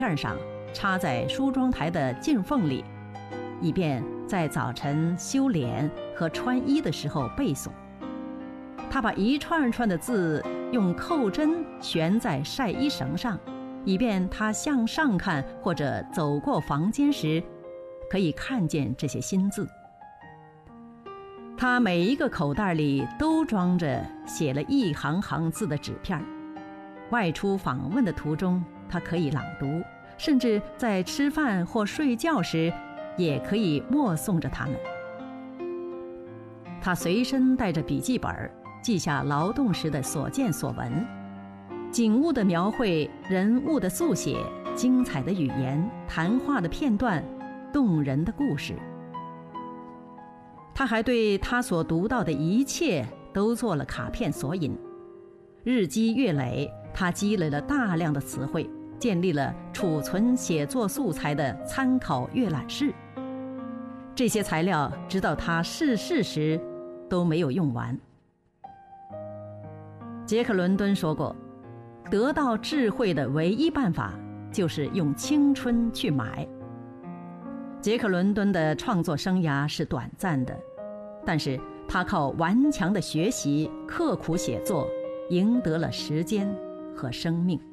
片上插在梳妆台的镜缝里，以便在早晨修脸和穿衣的时候背诵。他把一串串的字用扣针悬在晒衣绳上，以便他向上看或者走过房间时可以看见这些新字。他每一个口袋里都装着写了一行行字的纸片，外出访问的途中他可以朗读，甚至在吃饭或睡觉时也可以默诵着它们。他随身带着笔记本，记下劳动时的所见所闻，景物的描绘，人物的速写，精彩的语言，谈话的片段，动人的故事。他还对他所读到的一切都做了卡片索引，日积月累，他积累了大量的词汇，建立了储存写作素材的参考阅览室。这些材料直到他逝世时都没有用完。杰克·伦敦说过，得到智慧的唯一办法就是用青春去买。杰克·伦敦的创作生涯是短暂的，但是他靠顽强的学习、刻苦写作，赢得了时间和生命。